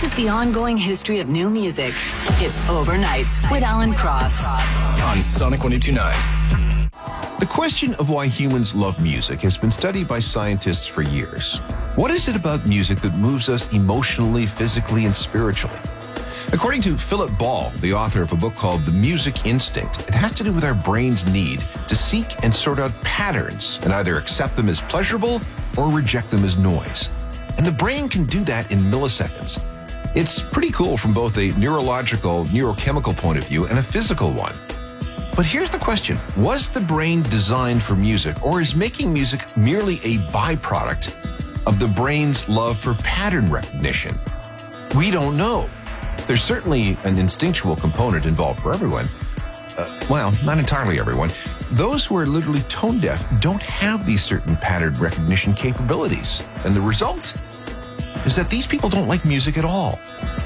This is the ongoing history of new music. It's Overnights with Alan Cross on Sonic 102.9. The question of why humans love music has been studied by scientists for years. What is it about music that moves us emotionally, physically, and spiritually? According to Philip Ball, the author of a book called The Music Instinct, it has to do with our brain's need to seek and sort out patterns and either accept them as pleasurable or reject them as noise. And the brain can do that in milliseconds. It's pretty cool from both a neurological, neurochemical point of view and a physical one. But here's the question. Was the brain designed for music, or is making music merely a byproduct of the brain's love for pattern recognition? We don't know. There's certainly an instinctual component involved for everyone. Well, not entirely everyone. Those who are literally tone deaf don't have these certain pattern recognition capabilities. And the result is that these people don't like music at all.